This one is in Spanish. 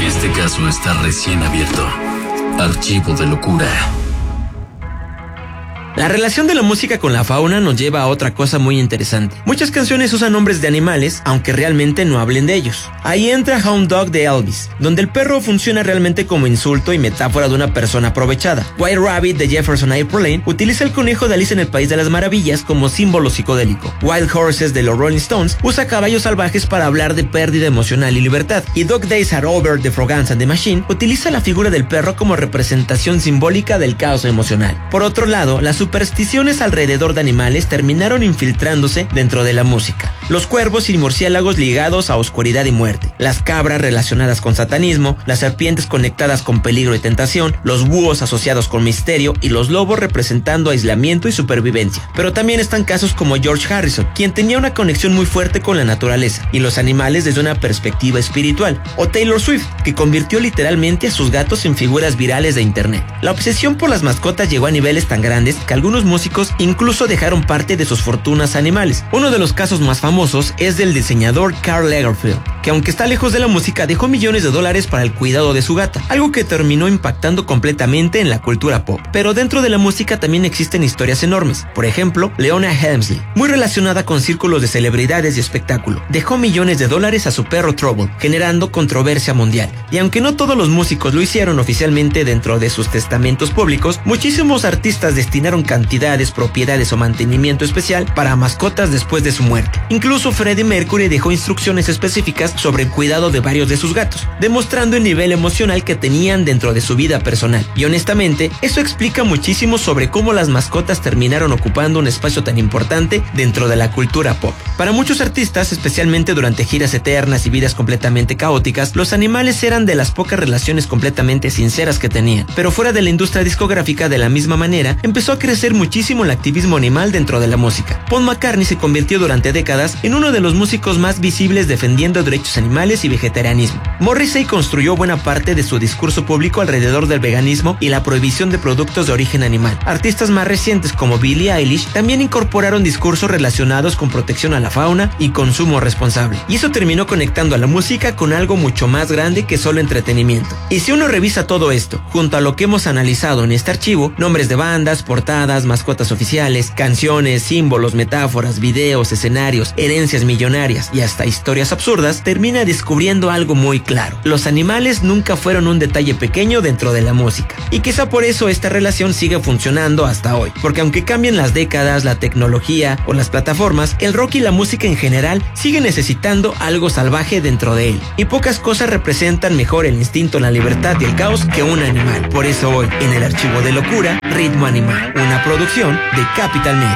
Este caso está recién abierto. Archivo de locura. La relación de la música con la fauna nos lleva a otra cosa muy interesante. Muchas canciones usan nombres de animales, aunque realmente no hablen de ellos. Ahí entra Hound Dog de Elvis, donde el perro funciona realmente como insulto y metáfora de una persona aprovechada. White Rabbit de Jefferson Airplane utiliza el conejo de Alicia en el País de las Maravillas como símbolo psicodélico. Wild Horses de los Rolling Stones usa caballos salvajes para hablar de pérdida emocional y libertad. Y Dog Days Are Over de Frogance and the Machine utiliza la figura del perro como representación simbólica del caos emocional. Por otro lado, las supersticiones alrededor de animales terminaron infiltrándose dentro de la música. Los cuervos y murciélagos ligados a oscuridad y muerte, las cabras relacionadas con satanismo, las serpientes conectadas con peligro y tentación, los búhos asociados con misterio y los lobos representando aislamiento y supervivencia. Pero también están casos como George Harrison, quien tenía una conexión muy fuerte con la naturaleza y los animales desde una perspectiva espiritual, o Taylor Swift, que convirtió literalmente a sus gatos en figuras virales de internet. La obsesión por las mascotas llegó a niveles tan grandes que algunos músicos incluso dejaron parte de sus fortunas a animales. Uno de los casos más famosos es del diseñador Karl Lagerfeld, que aunque está lejos de la música dejó millones de dólares para el cuidado de su gata, algo que terminó impactando completamente en la cultura pop. Pero dentro de la música también existen historias enormes. Por ejemplo, Leona Helmsley, muy relacionada con círculos de celebridades y espectáculo, dejó millones de dólares a su perro Trouble, generando controversia mundial. Y aunque no todos los músicos lo hicieron oficialmente dentro de sus testamentos públicos, muchísimos artistas destinaron cantidades, propiedades o mantenimiento especial para mascotas después de su muerte. Incluso Freddie Mercury dejó instrucciones específicas sobre el cuidado de varios de sus gatos, demostrando el nivel emocional que tenían dentro de su vida personal. Y honestamente, eso explica muchísimo sobre cómo las mascotas terminaron ocupando un espacio tan importante dentro de la cultura pop. Para muchos artistas, especialmente durante giras eternas y vidas completamente caóticas, los animales eran de las pocas relaciones completamente sinceras que tenían. Pero fuera de la industria discográfica, de la misma manera, empezó a crecer muchísimo el activismo animal dentro de la música. Paul McCartney se convirtió durante décadas en uno de los músicos más visibles defendiendo derechos animales y vegetarianismo. Morrissey construyó buena parte de su discurso público alrededor del veganismo y la prohibición de productos de origen animal. Artistas más recientes como Billie Eilish también incorporaron discursos relacionados con protección a la fauna y consumo responsable. Y eso terminó conectando a la música con algo mucho más grande que solo entretenimiento. Y si uno revisa todo esto, junto a lo que hemos analizado en este archivo, nombres de bandas, portadas, mascotas oficiales, canciones, símbolos, metáforas, videos, escenarios, herencias millonarias y hasta historias absurdas, termina descubriendo algo muy claro. Los animales nunca fueron un detalle pequeño dentro de la música. Y quizá por eso esta relación sigue funcionando hasta hoy. Porque aunque cambien las décadas, la tecnología o las plataformas, el rock y la música en general sigue necesitando algo salvaje dentro de él. Y pocas cosas representan mejor el instinto, la libertad y el caos que un animal. Por eso hoy, en el Archivo de Locura, Ritmo Animal, una producción de Capital Media.